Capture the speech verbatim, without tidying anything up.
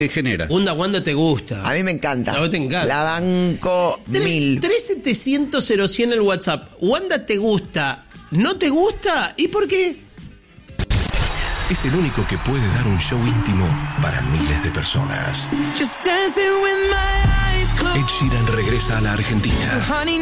genera. Wanda, Wanda te gusta. A mí me encanta. A vos te encanta. La banco mil. tres setecientos cero cien el WhatsApp. Wanda te gusta. ¿No te gusta? ¿Y por qué? Es el único que puede dar un show íntimo para miles de personas. Ed Sheeran regresa a la Argentina.